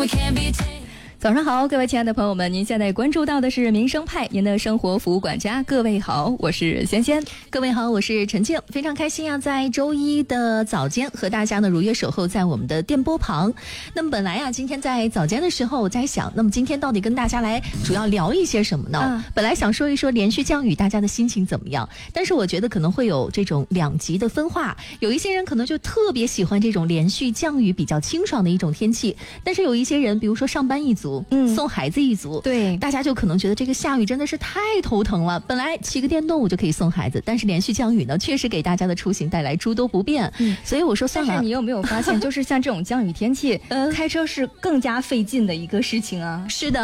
早上好，各位亲爱的朋友们，您现在关注到的是民生派，您的生活服务管家。各位好，我是仙仙。 各位好，我是陈静。非常开心啊，在周一的早间和大家呢如约守候在我们的电波旁。那么本来啊，今天在早间的时候我在想，那么今天到底跟大家来主要聊一些什么呢？本来想说一说连续降雨大家的心情怎么样，但是我觉得可能会有这种两极的分化。有一些人可能就特别喜欢这种连续降雨比较清爽的一种天气，但是有一些人比如说上班一族，送孩子一族， 对， 大家就可能觉得这个下雨真的是太头疼了。本来骑个电动我就可以送孩子，但是连续降雨呢，确实给大家的出行带来诸多不便。所以我说算了。 但是你有没有发现，就是像这种降雨天气，开车是更加费劲的一个事情啊？ 是的。